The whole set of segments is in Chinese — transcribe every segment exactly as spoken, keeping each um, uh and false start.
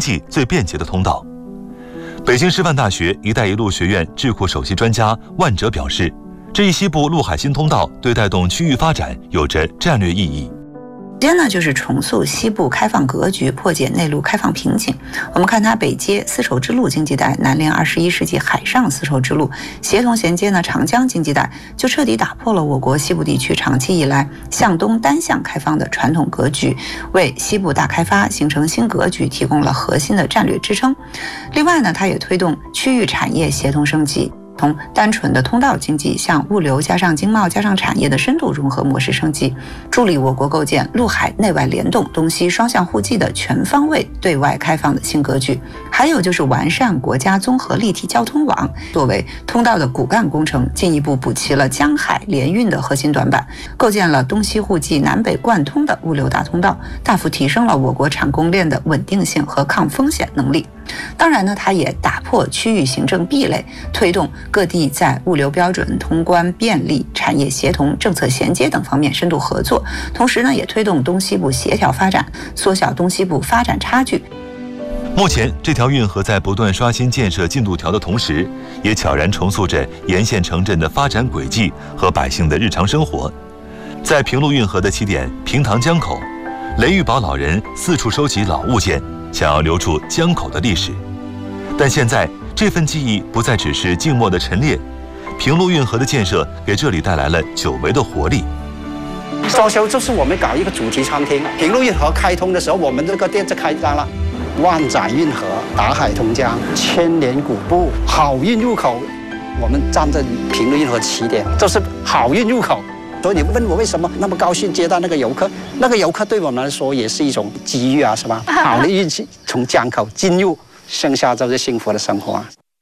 济最便捷的通道。北京师范大学“一带一路”学院智库首席专家万哲表示，这一西部陆海新通道对带动区域发展有着战略意义。 首先呢，就是重塑西部开放格局，破解内陆开放瓶颈。我们看它北接丝绸之路经济带，南连二十一世纪海上丝绸之路，协同衔接呢长江经济带，就彻底打破了我国西部地区长期以来向东单向开放的传统格局，为西部大开发形成新格局提供了核心的战略支撑。另外呢，它也推动区域产业协同升级，从单纯的通道经济向物流加上经贸加上产业的深度融合模式升级，助力我国构建陆海内外联动、东西双向互济的全方位对外开放的新格局。还有就是完善国家综合立体交通网，作为通道的骨干工程，进一步补齐了江海联运的核心短板，构建了东西互济、南北贯通的物流大通道，大幅提升了我国产供链的稳定性和抗风险能力。当然呢，它也打破区域行政壁垒，推动各地在物流标准、通关便利、产业协同、政策衔接等方面深度合作，同时呢，也推动东西部协调发展，缩小东西部发展差距。 目前，这条运河在不断刷新建设进度条的同时，也悄然重塑着沿线城镇的发展轨迹和百姓的日常生活。在平陆运河的起点平塘江口，雷玉宝老人四处收集老物件，想要留住江口的历史。但现在这份记忆不再只是静默的陈列，平陆运河的建设给这里带来了久违的活力。 到时候就是我们搞一个主题餐厅，平陆运河开通的时候，我们这个店就开张了。万载运河、打海同江、千年古埠、好运入口，我们站在平陆运河起点，就是好运入口。所以你问我为什么那么高兴接待那个游客，那个游客对我们来说也是一种机遇啊，是吧？好的运气从江口进入，剩下就是幸福的生活啊。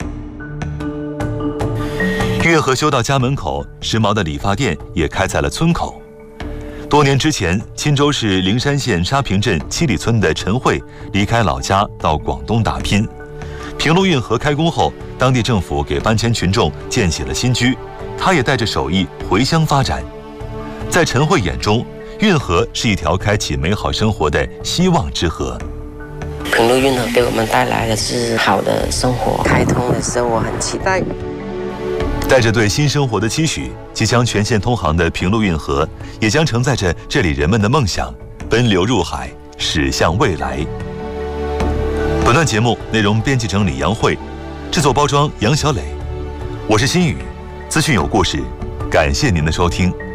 运河修到家门口，时髦的理发店也开在了村口。多年之前，钦州市灵山县沙坪镇七里村的陈慧离开老家到广东打拼。平陆运河开工后，当地政府给搬迁群众建起了新居，她也带着手艺回乡发展。在陈慧眼中，运河是一条开启美好生活的希望之河。 平陆运河给我们带来的是好的生活，开通的时候我很期待。 带着对新生活的期许，即将全线通航的平陆运河，也将承载着这里人们的梦想，奔流入海，驶向未来。本段节目内容编辑整理杨慧，制作包装杨小磊，我是新宇，资讯有故事，感谢您的收听。